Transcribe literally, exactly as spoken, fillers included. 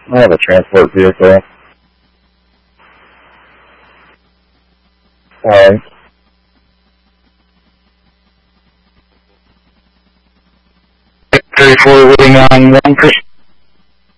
I have a transport vehicle. Alright. thirty-four waiting on one person.